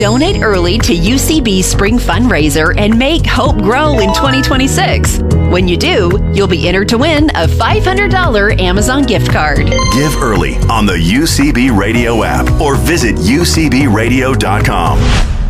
Donate early to UCB Spring Fundraiser and make hope grow in 2026. When you do, you'll be entered to win a $500 Amazon gift card. Give early on the UCB Radio app or visit ucbradio.com.